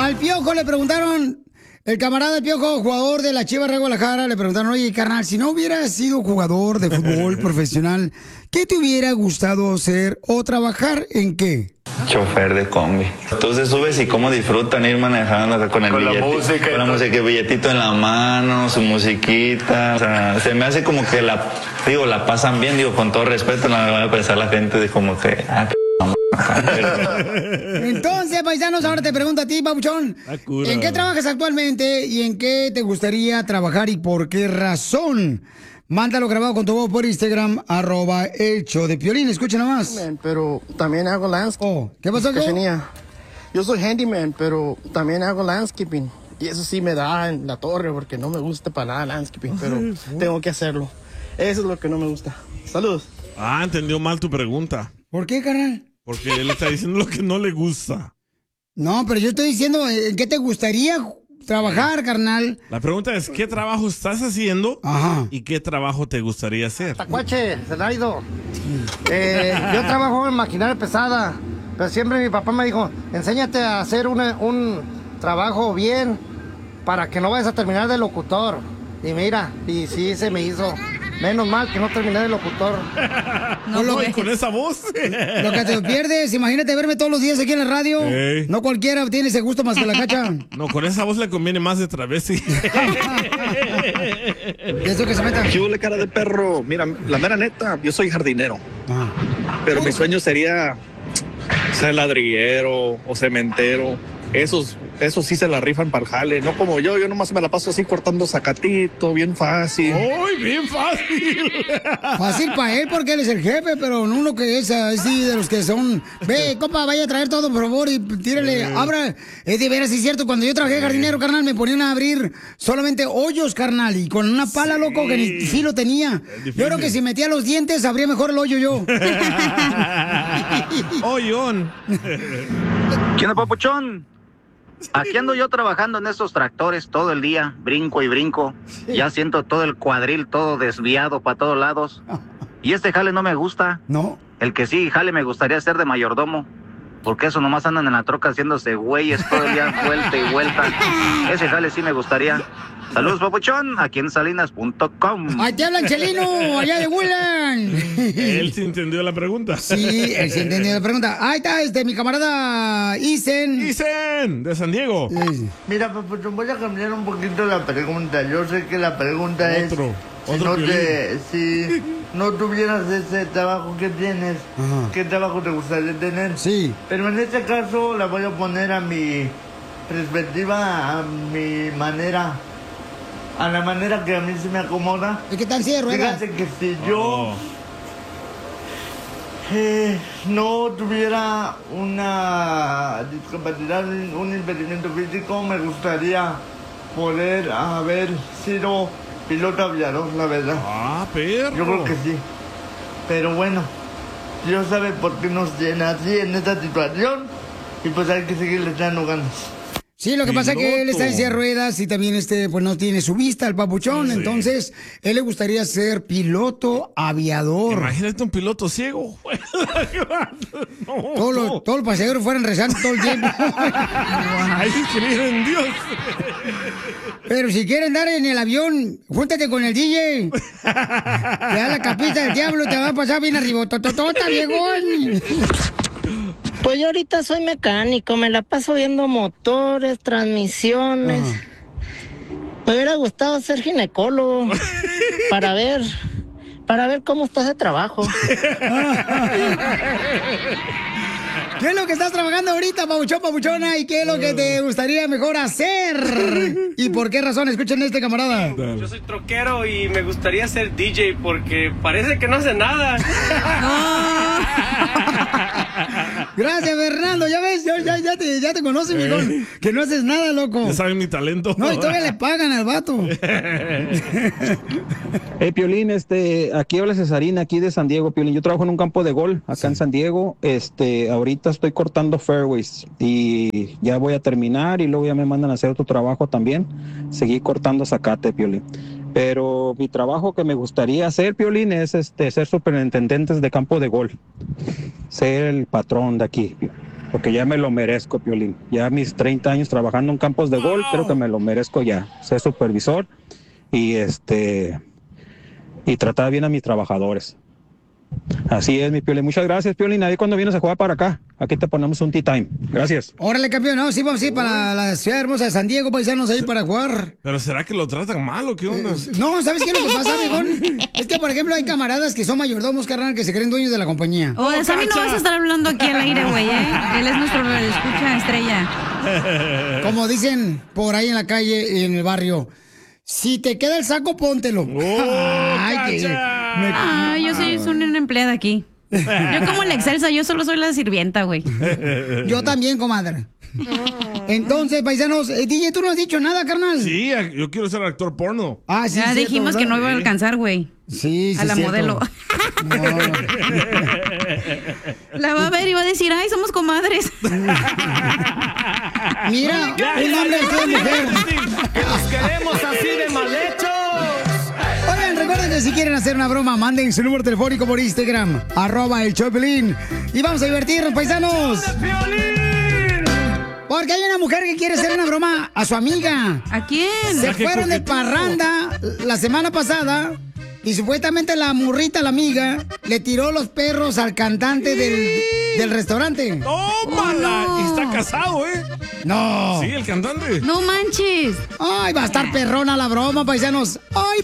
Al Piojo le preguntaron, el camarada del Piojo, jugador de la Chivas de Guadalajara, le preguntaron, oye, carnal, si no hubieras sido jugador de fútbol profesional, ¿qué te hubiera gustado ser o trabajar en qué? Chofer de combi. Entonces subes y cómo disfrutan ir manejando acá con el Con la billete, música y con la todo. música, el billetito en la mano, su musiquita. O sea, se me hace como que la pasan bien, digo, con todo respeto, no me va a pensar la gente de como que, Entonces, paisanos, ahora te pregunto a ti, Pabuchón, ¿en qué trabajas actualmente y en qué te gustaría trabajar y por qué razón? Mándalo grabado con tu voz por Instagram, @elshowdepiolín. Escucha nomás. Pero también hago landscaping. ¿Qué pasó, Cachanilla? Yo soy handyman, pero también hago landscaping. Y eso sí me da en la torre porque no me gusta para nada landscaping, pero tengo que hacerlo. Eso es lo que no me gusta. Saludos. Ah, entendió mal tu pregunta. ¿Por qué, carnal? Porque él está diciendo lo que no le gusta. No, pero yo estoy diciendo, ¿en qué te gustaría trabajar, carnal? La pregunta es, ¿qué trabajo estás haciendo? Ajá. ¿Y qué trabajo te gustaría hacer? Tacuache, Zelaido. Yo trabajo en maquinaria pesada, pero siempre mi papá me dijo, enséñate a hacer un trabajo bien para que no vayas a terminar de locutor. Y mira, y sí se me hizo. Menos mal que no terminé de locutor. No, con esa voz. Lo que te pierdes, imagínate verme todos los días aquí en la radio. Ey. No cualquiera tiene ese gusto más que la Cacha. No, con esa voz le conviene más de travesti. Eso que se meta. ¿Qué hubo, cara de perro? Mira, la mera neta, yo soy jardinero. Pero mi sueño sería ser ladrillero o cementero. Esos sí se la rifan para el jale. No como yo nomás me la paso así cortando zacatito, bien fácil. ¡Uy, bien fácil! Fácil para él porque él es el jefe, pero no uno que es así de los que son. Ve, compa, vaya a traer todo, por favor, y tírale, abra. Es de veras, sí es cierto. Cuando yo trabajé de jardinero, carnal, me ponían a abrir solamente hoyos, carnal, y con una pala, loco, que ni filo tenía. Yo creo que si metía los dientes, abría mejor el hoyo yo. Hoyón. ¿Qué onda, papuchón? Aquí ando yo trabajando en estos tractores todo el día, brinco y brinco. Ya siento todo el cuadril todo desviado para todos lados. Y este jale no me gusta. No. El que sí, jale, me gustaría ser de mayordomo. Porque eso nomás andan en la troca haciéndose güeyes todo el día, vuelta y vuelta. Ese jale sí me gustaría. Saludos, papuchón, aquí en salinas.com. ¡Ahí te hablan, Chelino! ¡Allá de Woodland! Él sí entendió la pregunta. Sí, él sí entendió la pregunta. Ahí está, mi camarada Isen. Isen, de San Diego. Mira, papuchón, voy a cambiar un poquito la pregunta. Yo sé que la pregunta es... Si no tuvieras ese trabajo que tienes, ¿qué trabajo te gustaría tener? Sí. Pero en este caso la voy a poner a mi perspectiva, a mi manera, a la manera que a mí se me acomoda. ¿Y qué tal si de ruedas? Fíjate que si yo no tuviera una discapacidad, un impedimento físico, me gustaría poder haber sido piloto aviador, la verdad. Ah, perro. Yo creo que sí. Pero bueno, Dios sabe por qué nos llena así en esta situación. Y pues hay que seguirle echando ganas. Sí, lo que pasa es que él está en silla de ruedas y también pues no tiene su vista, el papuchón. Sí. Entonces, él le gustaría ser piloto aviador. Imagínate un piloto ciego. Todos los pasajeros fueran rezando todo el tiempo. Hay que creer en Dios. Pero si quieren andar en el avión, júntate con el DJ. Te da la capita del diablo, te va a pasar bien arriba. ¡Tototota, viejón! Pues yo ahorita soy mecánico, me la paso viendo motores, transmisiones. Me hubiera gustado ser ginecólogo para ver cómo está ese trabajo. ¿Qué es lo que estás trabajando ahorita, papuchón, papuchona? ¿Y qué es lo que te gustaría mejor hacer? ¿Y por qué razón? Escuchen a este camarada. Yo soy troquero y me gustaría ser DJ porque parece que no hace nada. Gracias, Fernando. Ya ves, ya te conoces, mijón. Que no haces nada, loco. Ya saben mi talento. No, y todavía le pagan al vato. Hey, Piolín, aquí habla Cesarina, aquí de San Diego, Piolín. Yo trabajo en un campo de golf acá en San Diego. Ahorita estoy cortando fairways y ya voy a terminar y luego ya me mandan a hacer otro trabajo también. Seguí cortando zacate, Piolín. Pero mi trabajo que me gustaría hacer, Piolín, es ser superintendente de campo de golf. Ser el patrón de aquí. porque ya me lo merezco, Piolín. Ya mis 30 años trabajando en campos de golf, creo que me lo merezco ya. Ser supervisor y y tratar bien a mis trabajadores. Así es, mi Piolín. Muchas gracias, Piolín. Ahí cuando vienes a jugar para acá, aquí te ponemos un tea time. Gracias. Órale, campeón. No, sí, vamos a ir para la ciudad hermosa de San Diego, paisanos, ahí para jugar. ¿Pero será que lo tratan mal o qué onda? No, ¿sabes qué es lo que pasa, viejón? Es que, por ejemplo, hay camaradas que son mayordomos, carnal, que se creen dueños de la compañía. Oh, de Sammy no vas a estar hablando aquí al aire, güey, ¿eh? Él es nuestro escucha estrella. Como dicen por ahí en la calle y en el barrio, si te queda el saco, póntelo. Ay, yo soy una empleada aquí. Yo como la excelsa, yo solo soy la sirvienta, güey. Yo también, comadre. Entonces, paisanos, DJ, ¿tú no has dicho nada, carnal? Sí, yo quiero ser actor porno. Ah, sí, ya cierto, dijimos ¿verdad? que no iba a alcanzar, güey. Sí, a la cierto. modelo. No. La va a ver y va a decir, ay, somos comadres. Mira, un hombre vestido de mujer. Que nos queremos así de mal hechos. Oigan, recuerden que si quieren hacer una broma, manden su número telefónico por Instagram, @el-Choplin. Y vamos a divertirnos, paisanos. Porque hay una mujer que quiere hacer una broma a su amiga. ¿A quién? Se fueron de parranda la semana pasada y supuestamente la morrita, la amiga, le tiró los perros al cantante del restaurante. ¡Tómala! Oh, no. Y está casado, ¿eh? No. Sí, el cantante. No manches. Ay, va a estar perrona la broma, paisanos. Ay,